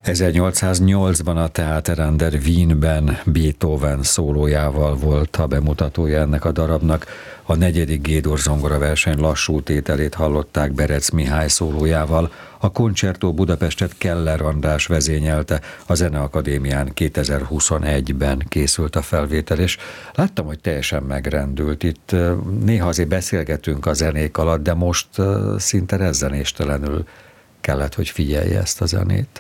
1808-ban a Theater an der Wienben Beethoven szólójával volt a bemutatója ennek a darabnak. A 4. G-dur zongora verseny lassú tételét hallották Berec Mihály szólójával. A Concerto Budapestet Keller András vezényelte, a Zeneakadémián 2021-ben készült a felvétel, és láttam, hogy teljesen megrendült. Itt néha azért beszélgetünk a zenék alatt, de most szinte rezzenéstelenül kellett, hogy figyelje ezt a zenét.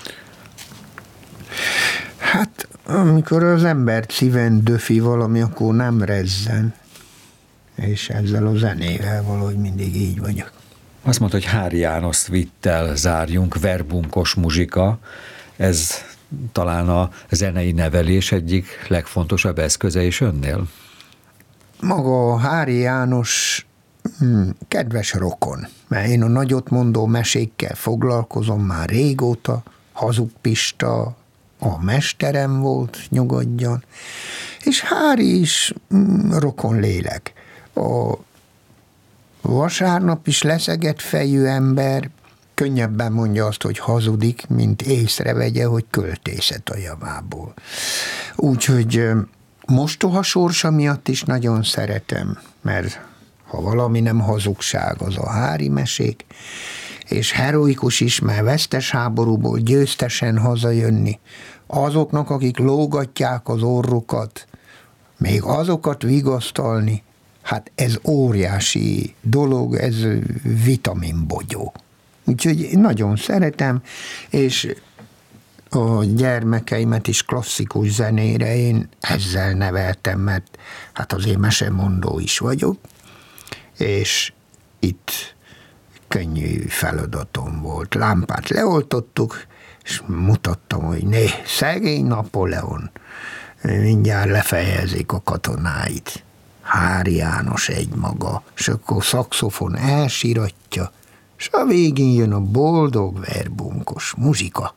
Hát, amikor az ember szíven döfi valami, akkor nem rezzen. És ezzel a zenével valahogy mindig így vagyok. Azt mondta, hogy Háry János Szvittel zárjunk, verbunkos muzsika. Ez talán a zenei nevelés egyik legfontosabb eszköze is önnél? Maga a Háry János kedves rokon, mert én a nagyotmondó mesékkel foglalkozom már régóta, Hazug Pista, a mesterem volt, nyugodjon, és Háry is rokon lélek. A vasárnap is leszegett fejű ember könnyebben mondja azt, hogy hazudik, mint észrevegye, hogy költészet a javából. Úgyhogy mostoha sorsa miatt is nagyon szeretem, mert ha valami nem hazugság, az a Háry mesék, és heroikus is, mert vesztes háborúból győztesen hazajönni, azoknak, akik lógatják az orrukat, még azokat vigasztalni, hát ez óriási dolog, ez vitaminbogyó. Úgyhogy én nagyon szeretem, és a gyermekeimet is klasszikus zenére én ezzel neveltem, mert hát azért mesemondó is vagyok, és itt könnyű feladatom volt. Lámpát leoltottuk, és mutattam, hogy szegény Napóleon mindjárt lefejezik a katonáit. Háry János egymaga, és akkor szaxofon elsíratja, és a végén jön a boldog verbunkos muzsika,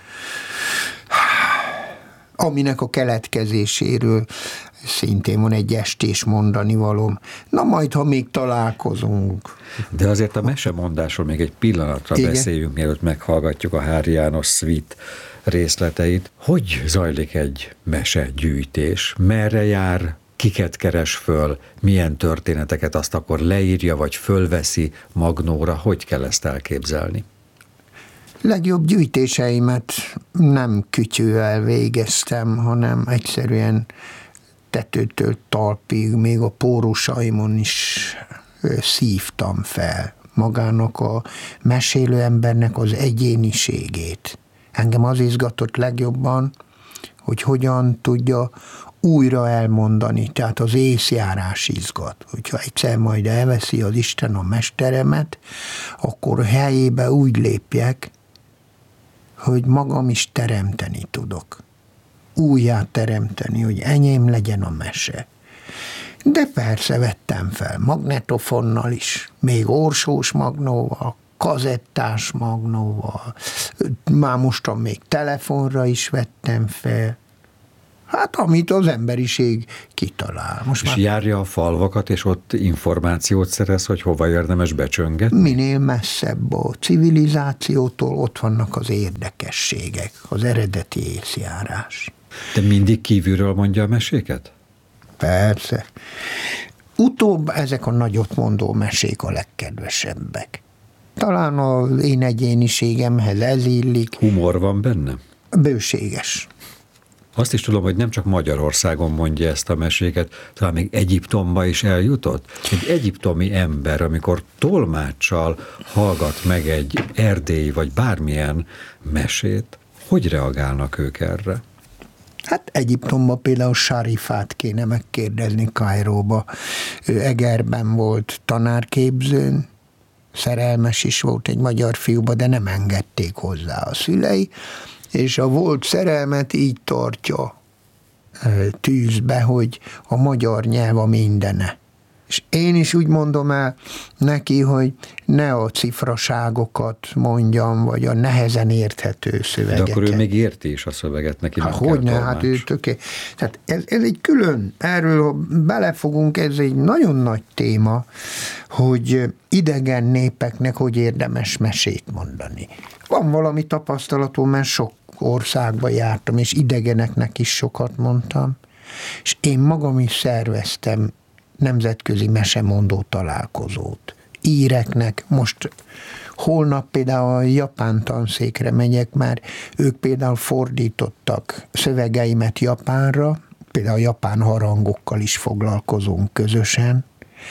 aminek a keletkezéséről szintén van egy estés mondani valóm. Na majd, ha még találkozunk. De azért a mesemondásról még egy pillanatra beszéljünk, mielőtt meghallgatjuk a Háry János Szvit részleteit. Hogy zajlik egy mesegyűjtés? Merre jár? Kiket keres föl? Milyen történeteket azt akkor leírja, vagy fölveszi magnóra? Hogy kell ezt elképzelni? Legjobb gyűjtéseimet nem kütyűvel végeztem, hanem egyszerűen tetőtől talpig, még a pórusaimon is szívtam fel magának a mesélő embernek az egyéniségét. Engem az izgatott legjobban, hogy hogyan tudja újra elmondani, tehát az észjárás izgat. Hogyha egyszer majd elveszi az Isten a mesteremet, akkor helyébe úgy lépjek, hogy magam is teremteni tudok. Újjá teremteni, hogy enyém legyen a mese. De persze vettem fel magnetofonnal is, még orsós magnóval, kazettás magnóval, már mostan még telefonra is vettem fel. Hát, amit az emberiség kitalál. Most és már járja a falvakat, és ott információt szerez, hogy hova érdemes becsöngetni? Minél messzebb a civilizációtól, ott vannak az érdekességek, az eredeti észjárás. De mindig kívülről mondja a meséket? Persze. Utóbb ezek a nagyotmondó mesék a legkedvesebbek. Talán az én egyéniségemhez ez illik. Humor van benne? Bőséges. Azt is tudom, hogy nem csak Magyarországon mondja ezt a meséket, talán még Egyiptomba is eljutott. Egy egyiptomi ember, amikor tolmáccsal hallgat meg egy erdélyi vagy bármilyen mesét, hogy reagálnak ők erre? Hát Egyiptomban például Sarifát kéne megkérdezni, Kairóba. Ő Egerben volt tanárképzőn, szerelmes is volt egy magyar fiúba, de nem engedték hozzá a szülei, és a volt szerelmet így tartja tűzbe, hogy a magyar nyelv a mindene. És én is úgy mondom el neki, hogy ne a cifraságokat mondjam, vagy a nehezen érthető szövegeket. De akkor ő még érti is a szöveget, neki nem kell hogyne, tolmács. hát ő Tehát ez egy külön, erről ha belefogunk, ez egy nagyon nagy téma, hogy idegen népeknek hogy érdemes mesét mondani. Van valami tapasztalatom, mert sok országba jártam, és idegeneknek is sokat mondtam, és én magam is szerveztem nemzetközi mesemondó találkozót. Íreknek, most holnap például a japán tanszékre megyek, mert ők például fordítottak szövegeimet japánra, például a japán harangokkal is foglalkozunk közösen,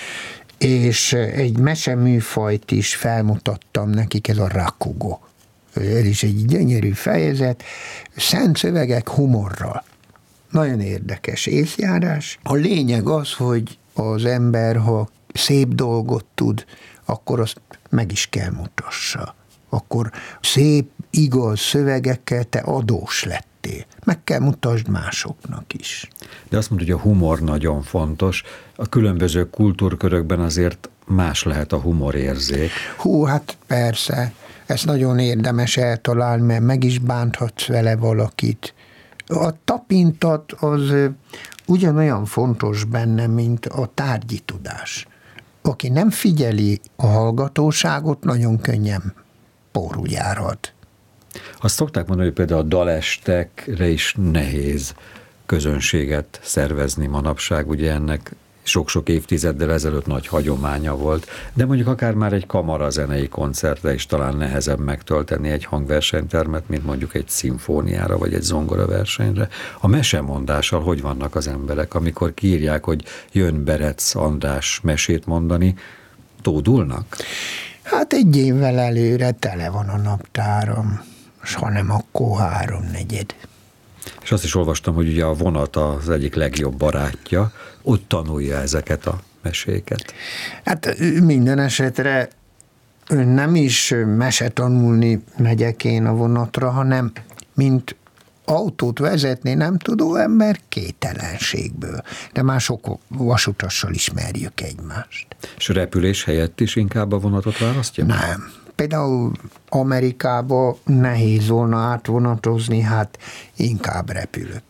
és egy meseműfajt is felmutattam nekik, ez a rakugo. Ez is egy gyönyörű fejezet, szent szövegek humorral. Nagyon érdekes észjárás. A lényeg az, hogy az ember, ha szép dolgot tud, akkor azt meg is kell mutassa. Akkor szép, igaz szövegekkel te adós lettél. Meg kell mutasd másoknak is. De azt mondod, hogy a humor nagyon fontos. A különböző kultúrkörökben azért más lehet a humorérzék. Hát persze. Ezt nagyon érdemes eltalálni, mert meg is bánthatsz vele valakit. A tapintat az ugyanolyan fontos benne, mint a tárgyi tudás. Aki nem figyeli a hallgatóságot, nagyon könnyen pórul járhat. Azt szokták mondani, hogy például a dalestekre is nehéz közönséget szervezni manapság, ugye ennek sok-sok évtizeddel ezelőtt nagy hagyománya volt, de mondjuk akár már egy kamarazenei koncertre is talán nehezebb megtölteni egy hangversenytermet, mint mondjuk egy szimfóniára vagy egy zongoraversenyre. A mesemondással hogy vannak az emberek, amikor kiírják, hogy jön Berec András mesét mondani, tódulnak? Hát egy évvel előre tele van a naptáram, és ha nem, akkor 3/4. És azt is olvastam, hogy ugye a vonat az egyik legjobb barátja, ott tanulja ezeket a meséket. Hát minden esetre nem is mese tanulni megyek én a vonatra, hanem mint autót vezetni nem tudó ember kételenségből. De már sok vasutassal ismerjük egymást. És repülés helyett is inkább a vonatot választja? Nem. Például Amerikába nehéz volna átvonatozni, hát inkább repülök.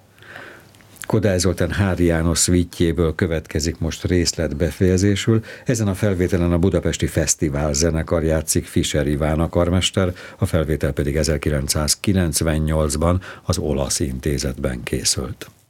Kodály Zoltán Háry János szvítjéből következik most részletbefejezésül. Ezen a felvételen a Budapesti Fesztivál zenekar játszik, Fischer Iván a karmester, a felvétel pedig 1998-ban az Olasz Intézetben készült.